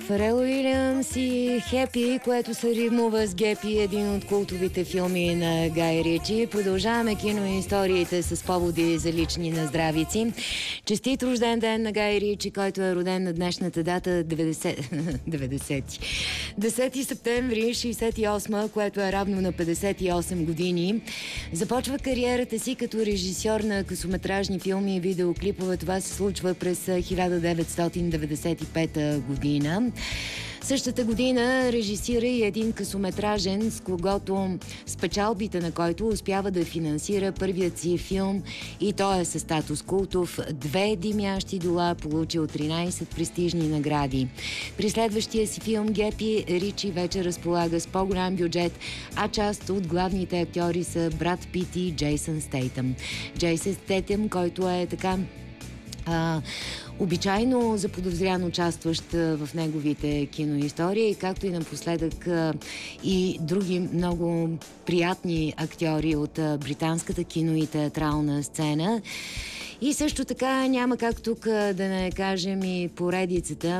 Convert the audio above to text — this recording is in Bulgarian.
Фарел Уилямс и Хепи, което се римува с Гепи, един от култовите филми на Гай Ричи. Продължаваме киноисториите с поводи за лични наздравици. Честит рожден ден на Гай Ричи, който е роден на днешната дата 10 септември 68, което е равно на 58 години. Започва кариерата си като режисьор на късометражни филми и видеоклипове. Това се случва през 1995 година. Същата година режисира и един късометражен, с печалбите на който успява да финансира първият си филм, и той е със статус култов. 2 димящи дола, получил 13 престижни награди. При следващия си филм Гепи Ричи вече разполага с по-голям бюджет, а част от главните актьори са Брад Пит и Джейсън Стейтъм. Джейсън Стейтъм, който е така обичайно заподозрян участващ в неговите киноистории, както и напоследък и други много приятни актьори от британската кино и театрална сцена. И също така няма как тук да не кажем и поредицата